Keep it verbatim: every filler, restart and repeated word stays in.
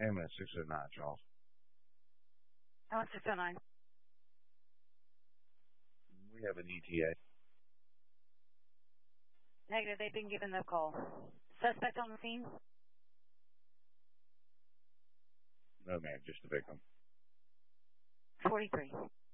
Ambulance six oh nine, Charles. Oh, six oh nine. We have an E T A. Negative, they've been given the call. Suspect on the scene? No, ma'am, just the victim. forty-three.